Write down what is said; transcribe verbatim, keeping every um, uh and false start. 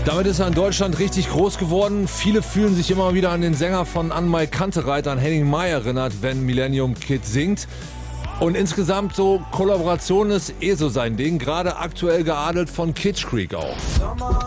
Damit ist er in Deutschland richtig groß geworden. Viele fühlen sich immer wieder an den Sänger von An-Mai Kantereit, an Henning Mai erinnert, wenn Millennium Kid singt. Und insgesamt so Kollaboration ist eh so sein Ding, gerade aktuell geadelt von Kitsch Creek auch.